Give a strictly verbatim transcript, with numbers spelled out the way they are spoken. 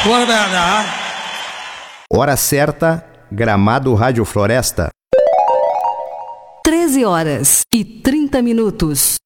Hora certa, Gramado Rádio Floresta. treze horas e trinta minutos.